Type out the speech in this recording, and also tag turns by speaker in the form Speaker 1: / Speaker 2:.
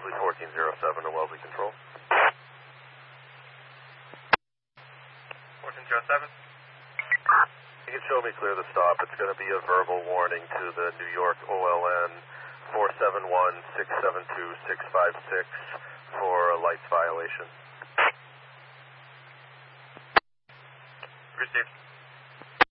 Speaker 1: Wellesley 1407 to Wellesley Control.
Speaker 2: 1407.
Speaker 1: You can show me clear the stop. It's going to be a verbal warning to the New York OLN 471-672-656 for a lights violation.
Speaker 2: Received.